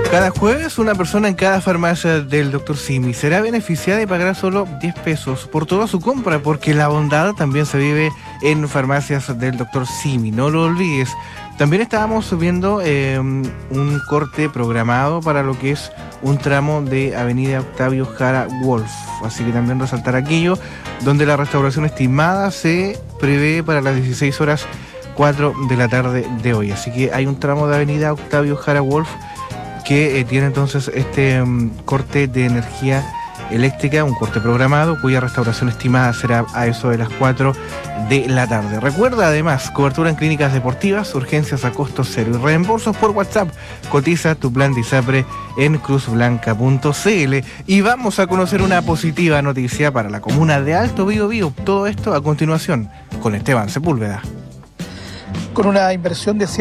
Cada jueves, una persona en cada farmacia del Dr. Simi será beneficiada y pagará solo 10 pesos por toda su compra, porque la bondad también se vive en farmacias del Dr. Simi, no lo olvides. También estábamos viendo un corte programado para lo que es un tramo de Avenida Octavio Jara Wolf, así que también resaltar aquello, donde la restauración estimada se prevé para las 16 horas 4 de la tarde de hoy. Así que hay un tramo de Avenida Octavio Jara Wolf que tiene entonces este corte de energía eléctrica, un corte programado, cuya restauración estimada será a eso de las 4 de la tarde. Recuerda además, cobertura en clínicas deportivas, urgencias a costo cero y reembolsos por WhatsApp. Cotiza tu plan de ISAPRE en cruzblanca.cl. Y vamos a conocer una positiva noticia para la comuna de Alto Biobío. Todo esto a continuación con Esteban Sepúlveda. Con una inversión de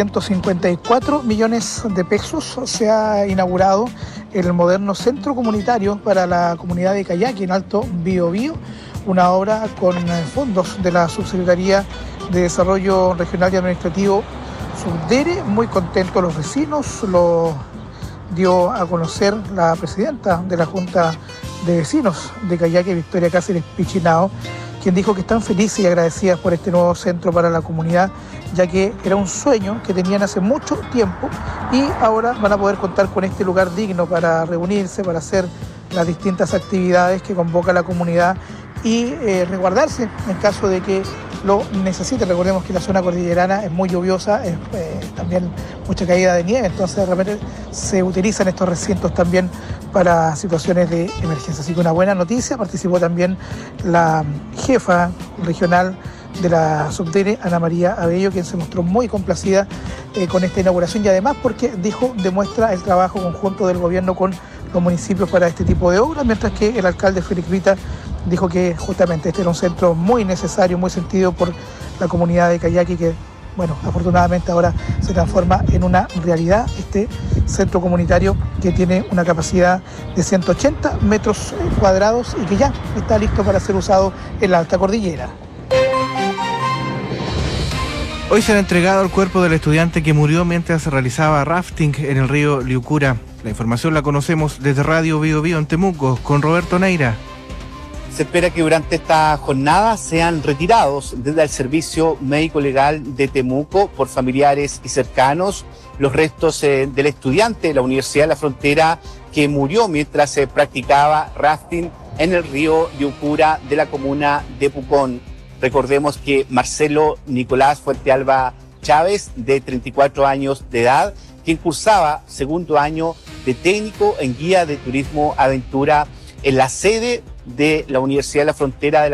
154 millones de pesos se ha inaugurado el moderno centro comunitario para la comunidad de Cayaqui en Alto Biobío, una obra con fondos de la Subsecretaría de Desarrollo Regional y Administrativo Subdere. Muy contentos los vecinos, lo dio a conocer la presidenta de la Junta de Vecinos de Cayaqui, Victoria Cáceres Pichinao, quien dijo que están felices y agradecidas por este nuevo centro para la comunidad, ya que era un sueño que tenían hace mucho tiempo y ahora van a poder contar con este lugar digno para reunirse, para hacer las distintas actividades que convoca la comunidad y resguardarse en caso de que lo necesite. Recordemos que la zona cordillerana es muy lluviosa, es también mucha caída de nieve, entonces de repente se utilizan estos recintos también para situaciones de emergencia. Así que una buena noticia. Participó también la jefa regional de la Subdere, Ana María Abello, quien se mostró muy complacida con esta inauguración y además porque dijo demuestra el trabajo conjunto del gobierno con los municipios para este tipo de obras, mientras que el alcalde Félix Vita dijo que justamente este era un centro muy necesario, muy sentido por la comunidad de Cayaqui, que bueno, afortunadamente ahora se transforma en una realidad este centro comunitario que tiene una capacidad de 180 metros cuadrados y que ya está listo para ser usado en la alta cordillera. Hoy se ha entregado el cuerpo del estudiante que murió mientras realizaba rafting en el río Liucura. La información la conocemos desde Radio Biobío en Temuco, con Roberto Neira. Se espera que durante esta jornada sean retirados desde el Servicio Médico Legal de Temuco por familiares y cercanos los restos del estudiante de la Universidad de la Frontera que murió mientras se practicaba rafting en el río Liucura de la comuna de Pucón. Recordemos que Marcelo Nicolás Fuentealba Chávez, de 34 años de edad, quien cursaba segundo año de técnico en guía de turismo aventura en la sede de la Universidad de la Frontera de